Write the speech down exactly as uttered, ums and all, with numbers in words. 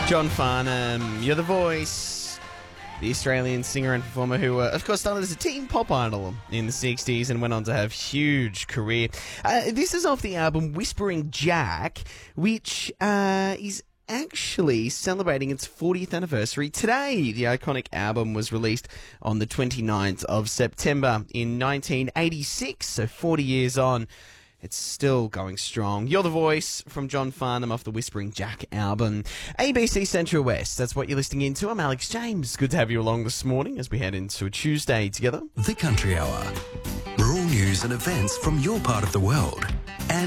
John Farnham, you're the voice. The Australian singer and performer who, uh, of course, started as a teen pop idol in the sixties and went on to have huge career. Uh, this is off the album Whispering Jack, which uh, is actually celebrating its fortieth anniversary today. The iconic album was released on the twenty-ninth of September in nineteen eighty-six, so forty years on. It's still going strong. You're the voice from John Farnham off the Whispering Jack album. A B C Central West, that's what you're listening into. I'm Alex James. Good to have you along this morning as we head into a Tuesday together. The Country Hour. Rural news and events from your part of the world.